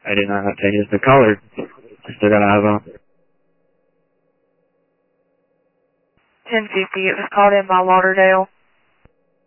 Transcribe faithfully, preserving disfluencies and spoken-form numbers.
I did not change the color. I still got eyes on. ten fifty, it was called in by Lauderdale.